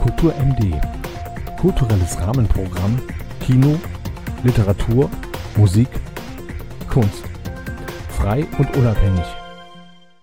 Kultur MD. Kulturelles Rahmenprogramm, Kino, Literatur, Musik, Kunst. Frei und unabhängig.